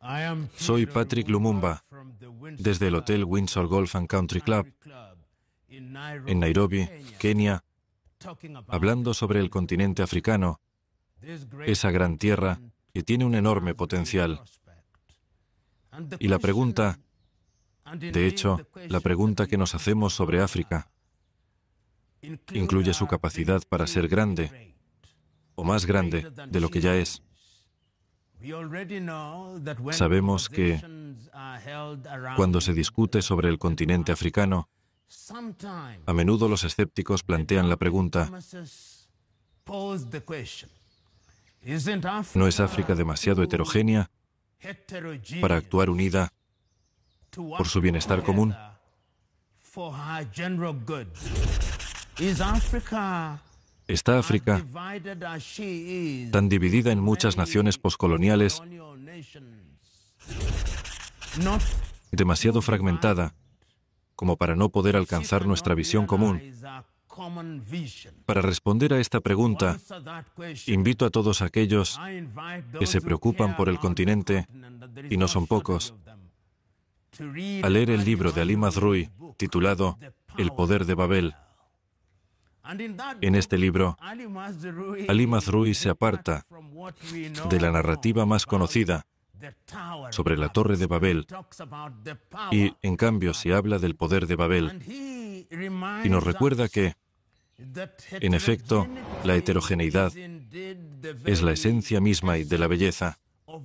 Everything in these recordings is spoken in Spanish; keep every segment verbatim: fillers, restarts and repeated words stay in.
Soy Patrick Lumumba, desde el Hotel Windsor Golf and Country Club, en Nairobi, Kenia, hablando sobre el continente africano, esa gran tierra que tiene un enorme potencial. Y la pregunta, de hecho, la pregunta que nos hacemos sobre África, incluye su capacidad para ser grande, o más grande de lo que ya es. Sabemos que cuando se discute sobre el continente africano, a menudo los escépticos plantean la pregunta: ¿no es África demasiado heterogénea para actuar unida por su bienestar común? ¿Está África tan dividida en muchas naciones poscoloniales, demasiado fragmentada como para no poder alcanzar nuestra visión común? Para responder a esta pregunta, invito a todos aquellos que se preocupan por el continente, y no son pocos, a leer el libro de Ali Mazrui titulado El poder de Babel. En este libro, Ali Mazrui se aparta de la narrativa más conocida sobre la Torre de Babel y, en cambio, se habla del poder de Babel. Y nos recuerda que, en efecto, la heterogeneidad es la esencia misma de la belleza.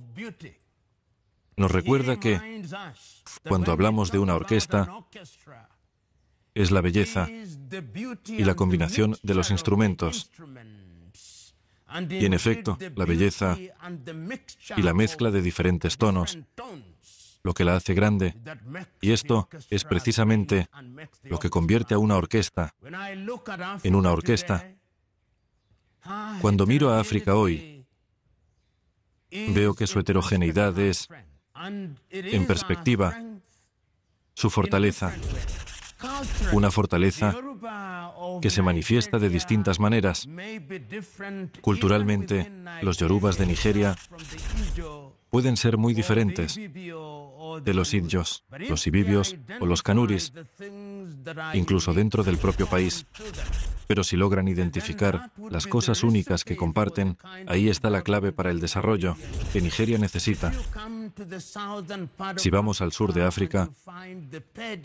Nos recuerda que, cuando hablamos de una orquesta, es la belleza y la combinación de los instrumentos. Y, en efecto, la belleza y la mezcla de diferentes tonos, lo que la hace grande. Y esto es precisamente lo que convierte a una orquesta en una orquesta. Cuando miro a África hoy, veo que su heterogeneidad es, en perspectiva, su fortaleza. Una fortaleza que se manifiesta de distintas maneras. Culturalmente, los yorubas de Nigeria pueden ser muy diferentes de los idjos, los ibibios o los kanuris, incluso dentro del propio país. Pero si logran identificar las cosas únicas que comparten, ahí está la clave para el desarrollo que Nigeria necesita. Si vamos al sur de África,